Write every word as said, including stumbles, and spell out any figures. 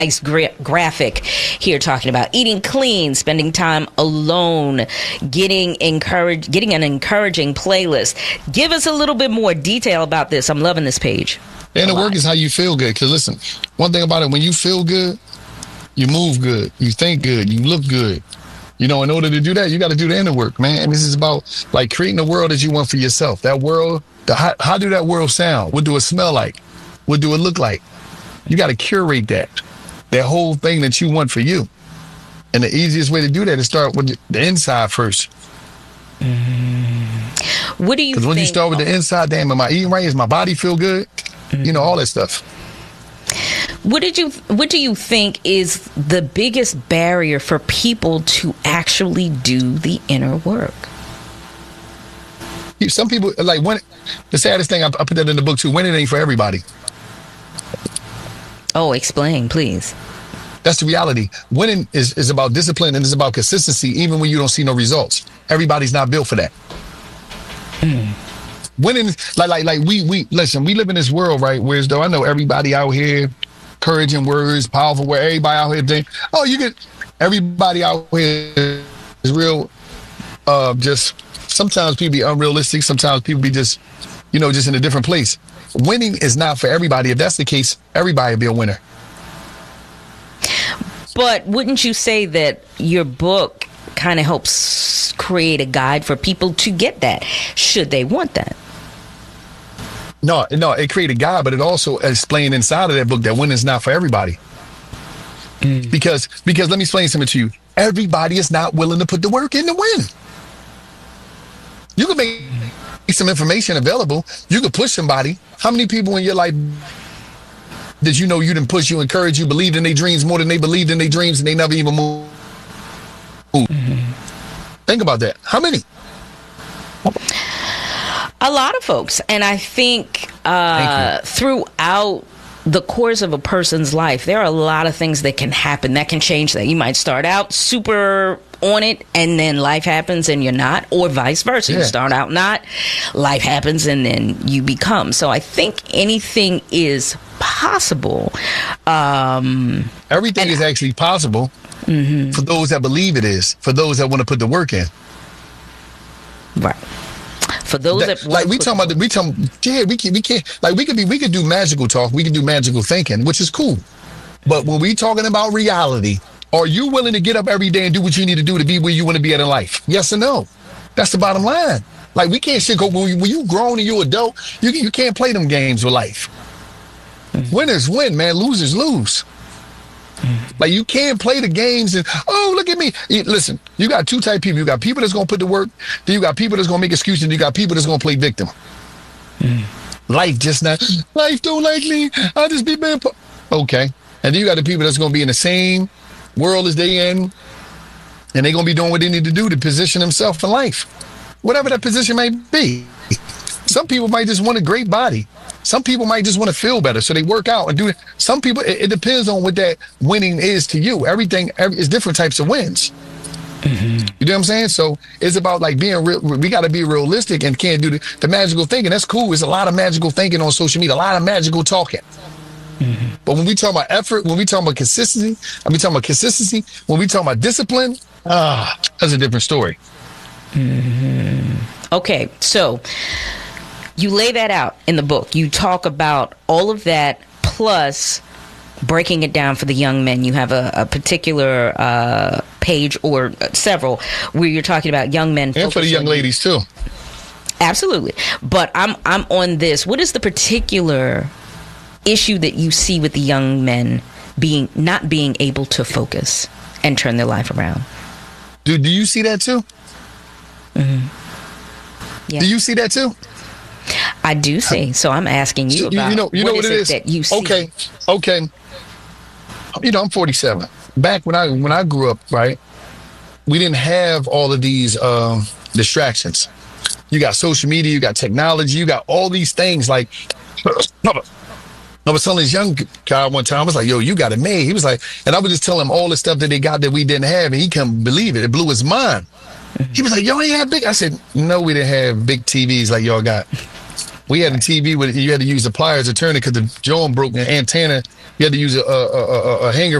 nice gra- graphic here talking about eating clean, spending time alone, getting encouraged, getting an encouraging playlist. Give us a little bit more detail about this. I'm loving this page. And the work is how you feel good. Because listen, one thing about it, when you feel good, you move good, you think good, you look good. You know, in order to do that, you got to do the inner work, man. And this is about like creating the world that you want for yourself. That world, the, how, how do that world sound? What do it smell like? What do it look like? You got to curate that. That whole thing that you want for you. And the easiest way to do that is start with the inside first. Mm. What do you think? Because when you start with the inside, damn, am I eating right? Is my body feel good? Mm. You know, all that stuff. What did you? What do you think is the biggest barrier for people to actually do the inner work? Some people, like, when, the saddest thing, I, I put that in the book too, winning ain't for everybody. Oh, explain, please. That's the reality. Winning is, is about discipline and it's about consistency, even when you don't see no results. Everybody's not built for that. Mm. Winning, like, like, like we, we, listen, we live in this world, right? Whereas though I know everybody out here, encouraging words, powerful, where everybody out here think, oh, you get, everybody out here is real, uh, just, sometimes people be unrealistic. Sometimes people be just, you know, just in a different place. Winning is not for everybody. If that's the case, everybody will be a winner. But wouldn't you say that your book kind of helps create a guide for people to get that, should they want that? No, no, it created a guide, but it also explained inside of that book that winning is not for everybody. Mm. Because, because let me explain something to you. Everybody is not willing to put the work in to win. You can make some information available. You could push somebody. How many people in your life did you know you didn't push, you encourage, you believed in their dreams more than they believed in their dreams and they never even moved? Mm-hmm. Think about that. How many? A lot of folks. And I think uh, throughout the course of a person's life, there are a lot of things that can happen that can change that. You might start out super on it and then life happens and you're not, or vice versa. Yeah. You start out not, life happens and then you become. So I think anything is possible. Um, Everything is actually possible mm-hmm. for those that believe it is, for those that want to put the work in. Right. For those that, that like we talking about, the, we talking, yeah, we can, we can't, like we could be, we could do magical talk, we could do magical thinking, which is cool. But when we talking about reality, are you willing to get up every day and do what you need to do to be where you want to be at in life? Yes or no? That's the bottom line. Like we can't shit go when you, when you grown and you adult, you you can't play them games with life. Mm-hmm. Winners win, man. Losers lose. Mm-hmm. Like you can't play the games and, oh, look at me. You, listen, you got two type of people. You got people that's gonna put the work. Then you got people that's gonna make excuses. And you got people that's gonna play victim. Mm-hmm. Life just not. Life don't like me. I just be bad. Okay. And then you got the people that's gonna be in the same world as they in, and they're gonna be doing what they need to do to position themselves in life, whatever that position may be. Some people might just want a great body. Some people might just want to feel better, so they work out and do it. Some people, it, it depends on what that winning is to you. Everything every, is different types of wins. Mm-hmm. You know what I'm saying? So it's about like being real. We got to be realistic and can't do the, the magical thinking. That's cool. There's a lot of magical thinking on social media, a lot of magical talking. Mm-hmm. But when we talk about effort, when we talk about consistency, when we talk about consistency, when we talk about discipline, ah, that's a different story. Mm-hmm. Okay, so you lay that out in the book. You talk about all of that, plus breaking it down for the young men. You have a, a particular uh, page or several where you're talking about young men, and for the young ladies too. Absolutely, but I'm I'm on this. What is the particular issue that you see with the young men being not being able to focus and turn their life around? Do Do you see that too? Mm-hmm. Yeah. Do you see that too? I do see. So I'm asking you about you know you what know what is it is that you see. Okay, okay. You know, I'm forty-seven. Back when I when I grew up, right, we didn't have all of these um, distractions. You got social media, you got technology, you got all these things like. I was telling this young guy one time, I was like, yo, you got it made. He was like, and I was just telling him all the stuff that they got that we didn't have, and he couldn't believe it. It blew his mind. Mm-hmm. He was like, yo, ain't had big. I said, no, we didn't have big T Vs like y'all got. We had a T V with you had to use a pliers to turn it because the joint broke the antenna. You had to use a, a, a, a hanger